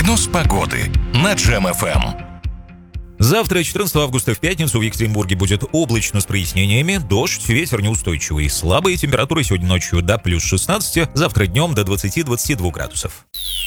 Прогноз погоды на Джем ФМ. Завтра, 14 августа, в пятницу, в Екатеринбурге будет облачно с прояснениями, дождь, ветер неустойчивый. Слабые температуры сегодня ночью до плюс 16, завтра днем до 20-22 градусов.